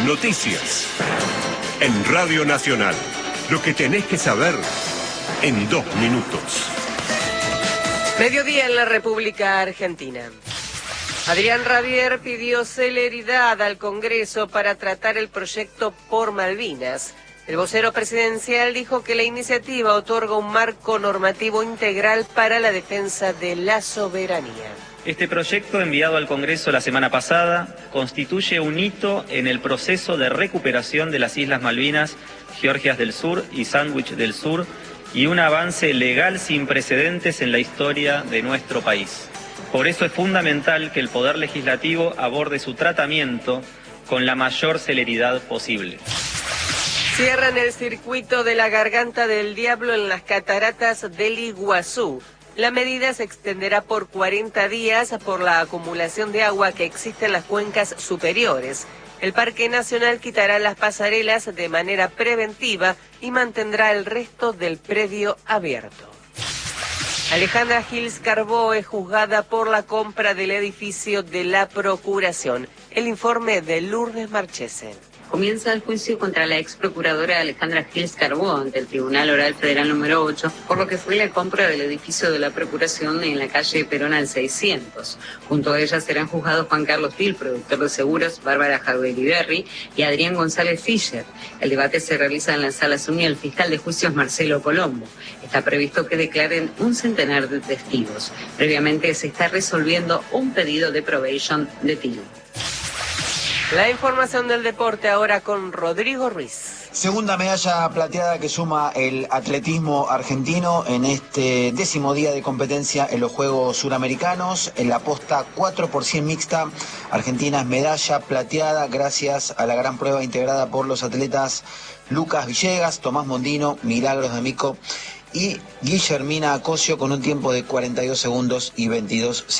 Noticias. En Radio Nacional. Lo que tenés que saber en 2 minutos. Mediodía en la República Argentina. Adrián Rabier pidió celeridad al Congreso para tratar el proyecto por Malvinas. El vocero presidencial dijo que la iniciativa otorga un marco normativo integral para la defensa de la soberanía. Este proyecto, enviado al Congreso la semana pasada, constituye un hito en el proceso de recuperación de las Islas Malvinas, Georgias del Sur y Sandwich del Sur, y un avance legal sin precedentes en la historia de nuestro país. Por eso es fundamental que el Poder Legislativo aborde su tratamiento con la mayor celeridad posible. Cierran el circuito de la Garganta del Diablo en las cataratas del Iguazú. La medida se extenderá por 40 días por la acumulación de agua que existe en las cuencas superiores. El Parque Nacional quitará las pasarelas de manera preventiva y mantendrá el resto del predio abierto. Alejandra Gils Carbó es juzgada por la compra del edificio de la Procuración. El informe de Lourdes Marchese. Comienza el juicio contra la ex procuradora Alejandra Gils Carbó ante el Tribunal Oral Federal número 8 por lo que fue la compra del edificio de la Procuración en la calle Perón al 600. Junto a ella serán juzgados Juan Carlos Til, productor de seguros, Bárbara Jaubeliberri y Adrián González Fischer. El debate se realiza en la Sala Zuña el fiscal de juicios Marcelo Colombo. Está previsto que declaren un centenar de testigos. Previamente se está resolviendo un pedido de probation de Til. La información del deporte ahora con Rodrigo Ruiz. Segunda medalla plateada que suma el atletismo argentino en este 10º día de competencia en los Juegos Suramericanos. En la posta 4x100 mixta, Argentina es medalla plateada gracias a la gran prueba integrada por los atletas Lucas Villegas, Tomás Mondino, Milagros D'Amico y Guillermina Acosio con un tiempo de 42 segundos y 22 segundos.